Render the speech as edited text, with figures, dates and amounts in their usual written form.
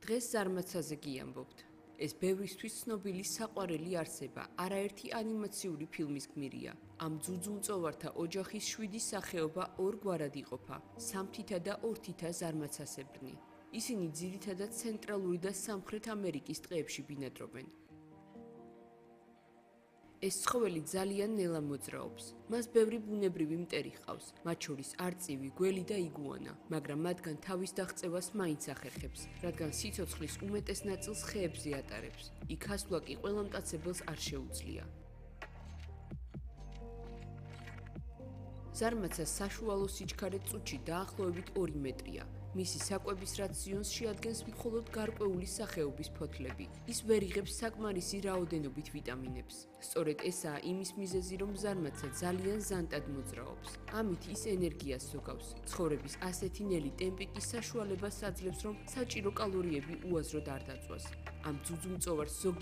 დღეს ზარმაცაზე გიამბობთ. ეს ბევრისთვის ცნობილი საყვარელი არსება არაერთი ანიმაციური ფილმის გმირია. ამ ძუძუმწოვართა ოჯახის 7 სახეობა ორ გვარად იყოფა: სამთითა და ორთითა ზარმაცასებრნი. ისინი ძირითადად ცენტრალური და სამხრეთ ამერიკის ტყეებში ბინადრობენ. ეს ცხოველი ძალიან ნელა მოძრაობს. მას ბევრი ბუნებრივი მტერი ჰყავს, მათ შორის არწივი, გველი და იგუანა, მაგრამ მათგან თავის დაღწევას მაინც ახერხებს, რადგან სიცოცხლის უმეტეს ნაწილს ხეებზე ატარებს. იქ ასვლა კი ყველა მტაცებელს არ შეუძლია. ზარმაცას საშუალო სიჩქარე წუთში დაახლოებით 2 მეტრია. მისი საკვების რაციონს შეადგენს მხოლოდ გარკვეული სახეობის ფოთლები. ის ვერ იღებს საკმარისი რაოდენობით ვიტამინებს. სწორედ ესაა იმის მიზეზი, რომ ზარმაცა ძალიან ზანტად მოძრაობს. ამით ის ენერგიას ზოგავს. ცხოვრების ასეთი ნელი ტემპი კი საშუალებას აძლევს, რომ საჭირო კალორიები უაზროდ არ დაწვას. ამ ძუძუმწოვარს ზოგი